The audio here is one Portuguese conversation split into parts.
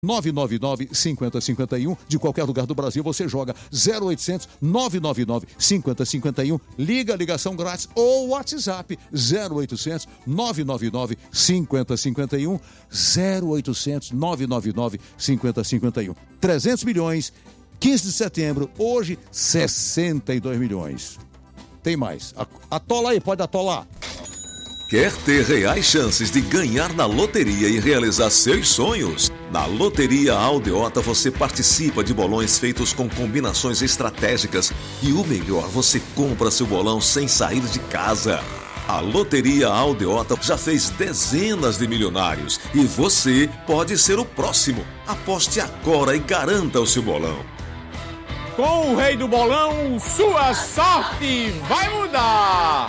999-5051. De qualquer lugar do Brasil você joga 0800 999 5051. Liga, ligação grátis ou WhatsApp 0800 999 5051. 0800 999 5051. 300 milhões, 15 de setembro, hoje 62 milhões. Tem mais. Atola aí, pode atolar. Quer ter reais chances de ganhar na loteria e realizar seus sonhos? Na Loteria Aldeota você participa de bolões feitos com combinações estratégicas e o melhor, você compra seu bolão sem sair de casa. A Loteria Aldeota já fez dezenas de milionários e você pode ser o próximo. Aposte agora e garanta o seu bolão. Com o Rei do Bolão, sua sorte vai mudar!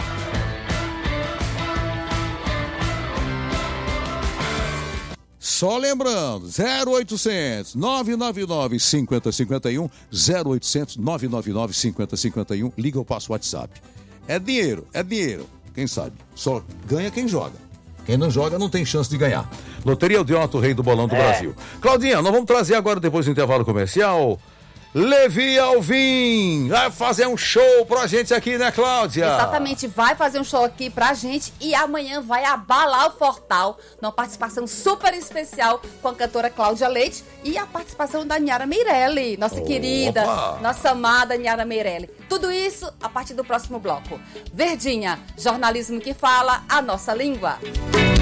Só lembrando, 0800 999 5051, 0800 999 5051, liga ou passa o WhatsApp. É dinheiro. Quem sabe? Só ganha quem joga. Quem não joga não tem chance de ganhar. Loteria Aldeota, o Rei do Bolão do Brasil. Claudinha, nós vamos trazer agora, depois do intervalo comercial, Levi Alvim vai fazer um show pra gente aqui, né, Cláudia? Exatamente, vai fazer um show aqui pra gente e amanhã vai abalar o Fortal numa participação super especial com a cantora Cláudia Leite e a participação da Niara Meirelli, nossa querida, nossa amada Niara Meirelli. Tudo isso a partir do próximo bloco. Verdinha, jornalismo que fala a nossa língua.